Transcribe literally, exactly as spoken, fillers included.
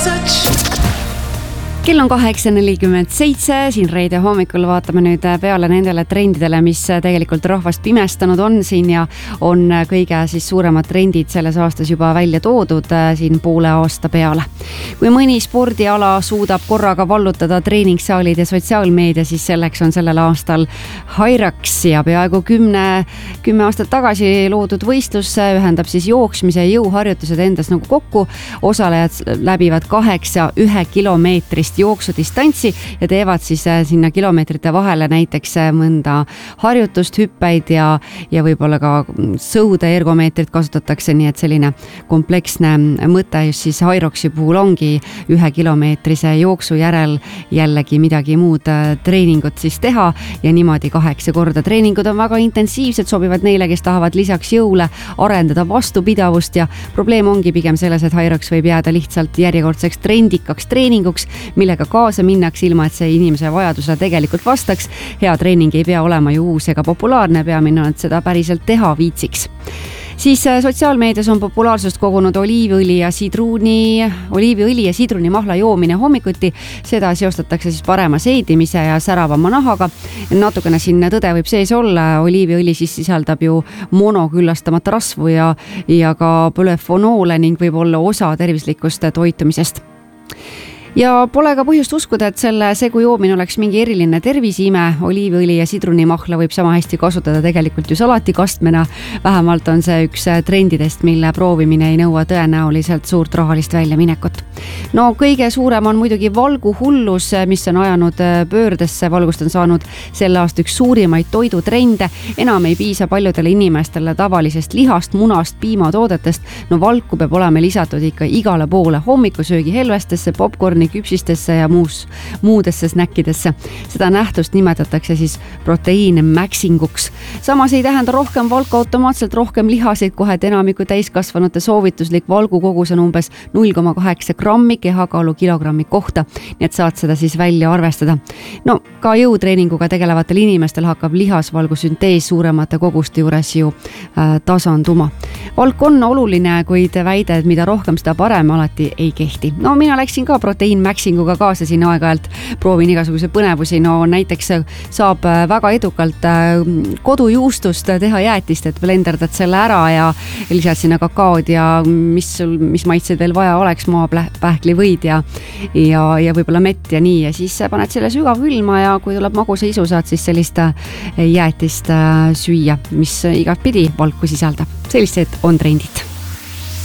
Kell on kaheksa nelikümmend seitse, siin reede hommikul vaatame nüüd peale nendele trendidele, mis tegelikult rahvast pimestanud on siin ja on kõige siis suuremad trendid selles aastas juba välja toodud siin poole aasta peale. Kui mõni spordiala suudab korraga vallutada treeningsaalid ja sotsiaalmeedia, siis selleks on sellel aastal Hyrox ja peaaegu kümne, kümme aastat tagasi loodud võistlus ühendab siis jooksmise ja jõuharjutused endas nagu kokku. Osalejad läbivad kaheksa ühe kilomeetrist jooksudistantsi ja teevad siis sinna kilomeetrite vahele näiteks mõnda harjutust, hüppeid ja, ja võib-olla ka sõude ergomeetrit kasutatakse, nii et selline kompleksne mõte just siis Hyroxi puhul ongi ühe kilomeetrise jooksu järel jällegi midagi muud treeningut siis teha ja niimoodi kaheksa korda. Treeningud on väga intensiivsed, sobivad neile, kes tahavad lisaks jõule arendada vastupidavust ja probleem ongi pigem selles, et Hyrox võib jääda lihtsalt järjekordseks trendikaks treeninguks, millega kaasa minnaks ilma, et see inimese vajadusele tegelikult vastaks. Hea treening ei pea olema ju uus ega populaarne, peamine on, et seda päriselt teha viitsiks. Siis sotsiaalmeedias on populaarsust kogunud oliiviõli ja sidruni, oliiviõli ja sidruni mahla joomine hommikuti. Seda seostatakse siis parema seedimise ja säravama nahaga. Natukene siin tõde võib sees olla. Oliiviõli siis sisaldab ju monoküllastamata rasvu ja, ja ka polüfonoole ning võib olla osa tervislikust toitumisest. Ja pole ka põhjust uskuda, et selle segu joomine oleks mingi eriline terviseime. Oliiviõli ja sidrunimahla võib sama hästi kasutada tegelikult ju salatikastmena. Vähemalt on see üks trendidest, mille proovimine ei nõua tõenäoliselt suurt rahalist väljaminekut. No kõige suurem on muidugi valguhullus, mis on ajanud pöördesse. Valgust on saanud selle aasta üks suurimaid toidutrende. Enam ei piisa paljudele inimestele tavalisest lihast, munast, piimatoodetest. No valku peab olema lisatud ikka igale poole hommikusöögi helvestesse, popcorni, küpsistesse ja muus, muudesse snäkkidesse. Seda nähtust nimetatakse siis proteiinmäksinguks. Samas ei tähenda rohkem valku automaatselt rohkem lihaseid, kohe et enamiku täiskasvanute soovituslik valgukogus on umbes null koma kaheksa grammi kehakaalu kilogrammi kohta. Nii et saad seda siis välja arvestada. No ka jõutreeninguga tegelevatel inimestel hakkab lihasvalgu süntees suuremate koguste juures ju äh, tasanduma. Valk on oluline, kuid väide, et mida rohkem seda parem alati ei kehti. No mina läksin ka proteiin mäksinguga kaasa siin aeg-ajalt, proovin igasuguse põnevusi, no näiteks saab väga edukalt kodujuustust teha jäätist, et blenderdad selle ära ja lisad sinna kakaod ja mis, mis maitsed veel vaja oleks, maapähklivõid ja, ja, ja võib-olla mett ja nii ja siis paned selle sügavkülma ja kui tuleb magusa isu, saad siis sellist jäätist süüa, mis igat pidi valku sisaldab. Sellised on trendid.